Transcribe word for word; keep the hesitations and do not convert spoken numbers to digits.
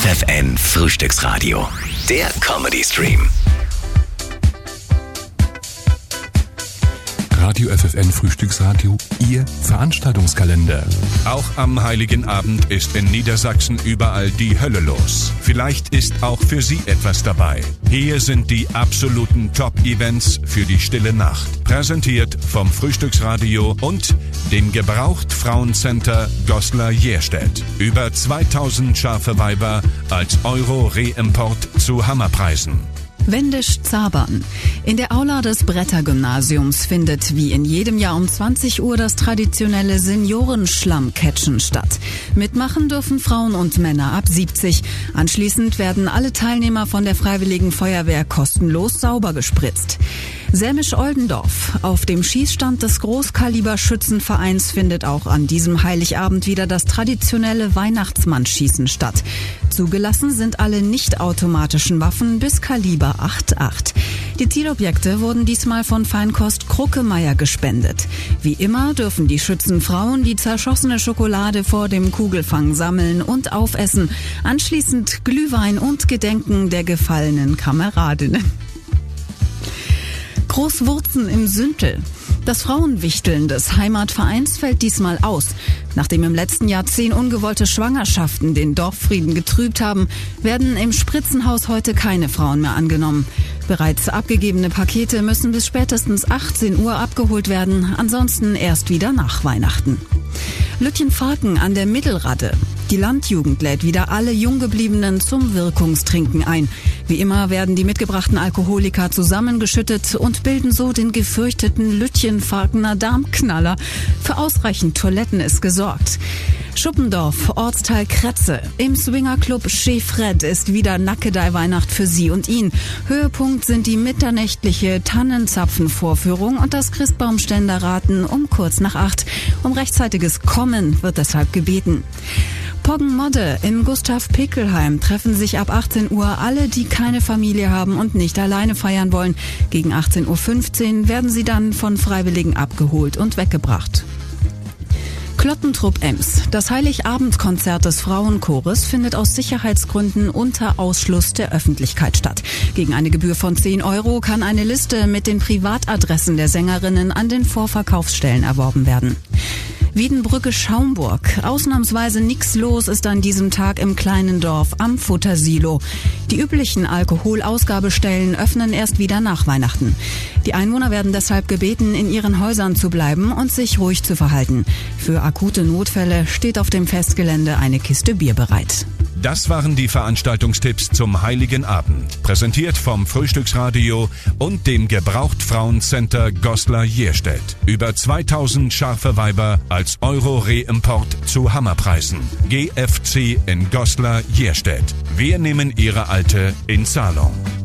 F F N Frühstücksradio, der Comedy-Stream. Radio F F N Frühstücksradio, Ihr Veranstaltungskalender. Auch am Heiligen Abend ist in Niedersachsen überall die Hölle los. Vielleicht ist auch für Sie etwas dabei. Hier sind die absoluten Top-Events für die stille Nacht. Präsentiert vom Frühstücksradio und dem Gebraucht-Frauencenter Goslar-Jerstedt. Über zweitausend scharfe Weiber als Euro-Reimport zu Hammerpreisen. Wendisch-Zabern. In der Aula des Bretter-Gymnasiums findet wie in jedem Jahr um zwanzig Uhr das traditionelle Seniorenschlammcatchen statt. Mitmachen dürfen Frauen und Männer ab siebzig. Anschließend werden alle Teilnehmer von der Freiwilligen Feuerwehr kostenlos sauber gespritzt. Sämisch-Oldendorf. Auf dem Schießstand des Großkaliber-Schützenvereins findet auch an diesem Heiligabend wieder das traditionelle Weihnachtsmannschießen statt. Zugelassen sind alle nicht-automatischen Waffen bis Kaliber acht Komma acht. Die Zielobjekte wurden diesmal von Feinkost Kruckemeyer gespendet. Wie immer dürfen die Schützenfrauen die zerschossene Schokolade vor dem Kugelfang sammeln und aufessen. Anschließend Glühwein und Gedenken der gefallenen Kameradinnen. Großwurzen im Süntel. Das Frauenwichteln des Heimatvereins fällt diesmal aus. Nachdem im letzten Jahr zehn ungewollte Schwangerschaften den Dorffrieden getrübt haben, werden im Spritzenhaus heute keine Frauen mehr angenommen. Bereits abgegebene Pakete müssen bis spätestens achtzehn Uhr abgeholt werden, ansonsten erst wieder nach Weihnachten. Lütjenfarken an der Mittelradde. Die Landjugend lädt wieder alle Junggebliebenen zum Wirkungstrinken ein. Wie immer werden die mitgebrachten Alkoholiker zusammengeschüttet und bilden so den gefürchteten Lütjenfarkener Darmknaller. Für ausreichend Toiletten ist gesorgt. Schuppendorf, Ortsteil Kretze. Im Swingerclub Chez Fred ist wieder Nackedei-Weihnacht für Sie und ihn. Höhepunkt sind die mitternächtliche Tannenzapfenvorführung und das Christbaumständerraten um kurz nach acht. Um rechtzeitiges Kommen wird deshalb gebeten. Poggenmodde im Gustav Pickelheim treffen sich ab achtzehn Uhr alle, die keine Familie haben und nicht alleine feiern wollen. Gegen achtzehn Uhr fünfzehn werden sie dann von Freiwilligen abgeholt und weggebracht. Klottentrupp Ems. Das Heiligabendkonzert des Frauenchores findet aus Sicherheitsgründen unter Ausschluss der Öffentlichkeit statt. Gegen eine Gebühr von zehn Euro kann eine Liste mit den Privatadressen der Sängerinnen an den Vorverkaufsstellen erworben werden. Wiedenbrücke-Schaumburg. Ausnahmsweise nix los ist an diesem Tag im kleinen Dorf am Futtersilo. Die üblichen Alkoholausgabestellen öffnen erst wieder nach Weihnachten. Die Einwohner werden deshalb gebeten, in ihren Häusern zu bleiben und sich ruhig zu verhalten. Für akute Notfälle steht auf dem Festgelände eine Kiste Bier bereit. Das waren die Veranstaltungstipps zum Heiligen Abend. Präsentiert vom Frühstücksradio und dem Gebraucht-Frauencenter Goslar-Jerstedt. Über zweitausend scharfe Weiber als Euro-Reimport zu Hammerpreisen. G F C in Goslar-Jerstedt. Wir nehmen Ihre Alte in Zahlung.